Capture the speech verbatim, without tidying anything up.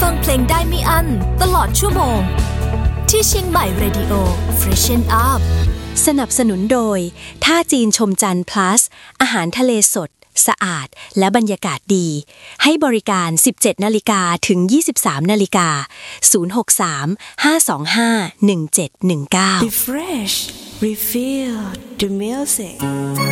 ฟังเพลงได้ไม่อั้นตลอดชั่วโมงที่เชียงใหม่ Radio Freshen Up สนับสนุนโดยท่าจีนชมจันทร์ plus อาหารทะเลสดสะอาดและบรรยากาศดีให้บริการ สิบเจ็ดนาฬิกา ถึง ยี่สิบสามนาฬิกา ศูนย์ หก สาม ห้า สอง ห้า หนึ่ง เจ็ด หนึ่ง เก้า Refresh Refill the music